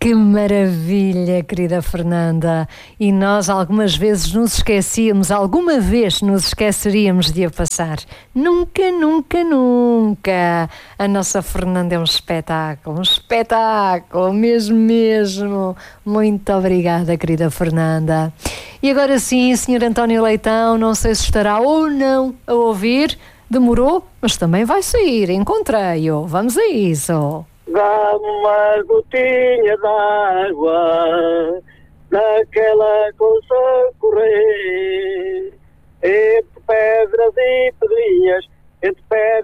Que maravilha, querida Fernanda. E nós alguma vez nos esqueceríamos de a passar. Nunca, nunca, nunca. A nossa Fernanda é um espetáculo mesmo, mesmo. Muito obrigada, querida Fernanda. E agora sim, Sr. António Leitão, não sei se estará ou não a ouvir. Demorou, mas também vai sair. Encontrei-o. Vamos a isso. Dá-me uma gotinha d'água naquela coisa correr entre pedras e pedrinhas, entre pedras